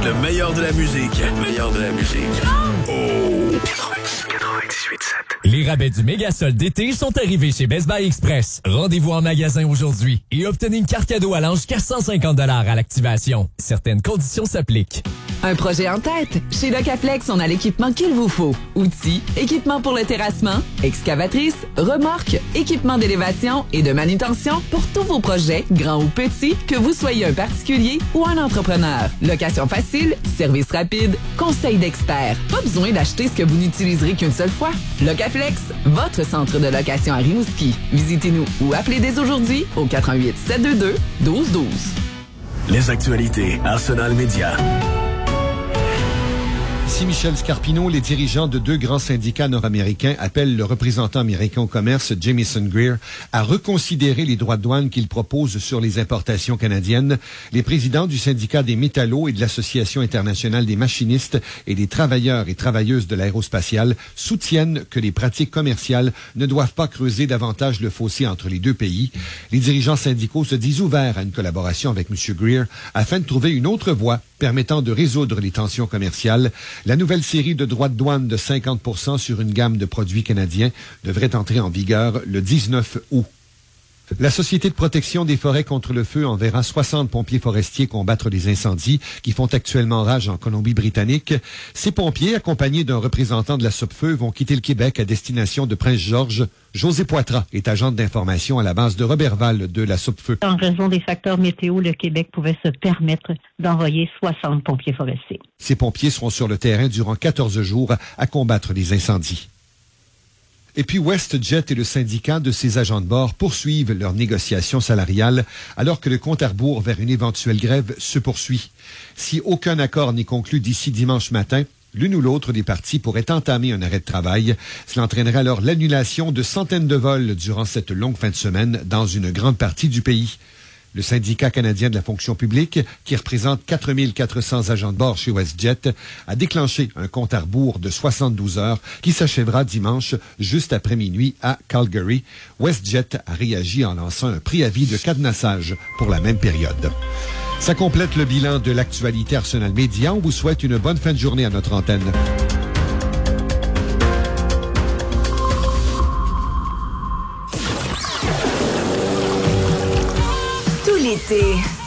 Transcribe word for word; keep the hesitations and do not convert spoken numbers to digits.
Le meilleur de la musique. Le meilleur de la musique. Oh! quatre-vingt-dix-huit sept. Les rabais du méga-solde d'été sont arrivés chez Best Buy Express. Rendez-vous en magasin aujourd'hui et obtenez une carte cadeau allant jusqu'à cent cinquante dollars à l'activation. Certaines conditions s'appliquent. Un projet en tête? Chez Locaflex, on a l'équipement qu'il vous faut. Outils, équipement pour le terrassement, excavatrice, remorque, équipement d'élévation et de manutention pour tous vos projets, grands ou petits, que vous soyez un particulier ou un entrepreneur. Location facile, service rapide, conseil d'experts. Pas besoin d'acheter ce que vous n'utiliserez qu'une seule fois. Locaflex, votre centre de location à Rimouski. Visitez-nous ou appelez dès aujourd'hui au quatre un huit, sept deux deux, un deux un deux. Les actualités Arsenal Média. Ici Michel Scarpino, les dirigeants de deux grands syndicats nord-américains appellent le représentant américain au commerce, Jamieson Greer, à reconsidérer les droits de douane qu'il propose sur les importations canadiennes. Les présidents du syndicat des métallos et de l'Association internationale des machinistes et des travailleurs et travailleuses de l'aérospatiale soutiennent que les pratiques commerciales ne doivent pas creuser davantage le fossé entre les deux pays. Les dirigeants syndicaux se disent ouverts à une collaboration avec M. Greer afin de trouver une autre voie permettant de résoudre les tensions commerciales. La nouvelle série de droits de douane de cinquante pour cent sur une gamme de produits canadiens devrait entrer en vigueur le dix-neuf août. La Société de protection des forêts contre le feu enverra soixante pompiers forestiers combattre les incendies qui font actuellement rage en Colombie-Britannique. Ces pompiers, accompagnés d'un représentant de la Sopfeu, vont quitter le Québec à destination de Prince-Georges. José Poitras est agente d'information à la base de Robertval de la Sopfeu. En raison des facteurs météo, le Québec pouvait se permettre d'envoyer soixante pompiers forestiers. Ces pompiers seront sur le terrain durant quatorze jours à combattre les incendies. Et puis WestJet et le syndicat de ses agents de bord poursuivent leurs négociations salariales alors que le compte à rebours vers une éventuelle grève se poursuit. Si aucun accord n'est conclu d'ici dimanche matin, l'une ou l'autre des parties pourrait entamer un arrêt de travail. Cela entraînerait alors l'annulation de centaines de vols durant cette longue fin de semaine dans une grande partie du pays. Le syndicat canadien de la fonction publique, qui représente quatre mille quatre cents agents de bord chez WestJet, a déclenché un compte à rebours de soixante-douze heures qui s'achèvera dimanche juste après minuit à Calgary. WestJet a réagi en lançant un préavis de cadenassage pour la même période. Ça complète le bilan de l'actualité Arsenal Média. On vous souhaite une bonne fin de journée à notre antenne. Tout l'été,